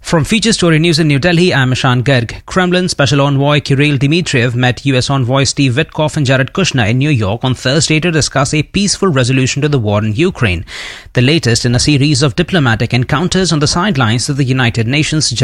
From Feature Story News in New Delhi, I'm Ishan Garg. Kremlin Special Envoy Kirill Dmitriev met US Envoy Steve Witkoff and Jared Kushner in New York on Thursday to discuss a peaceful resolution to the war in Ukraine, the latest in a series of diplomatic encounters on the sidelines of the United Nations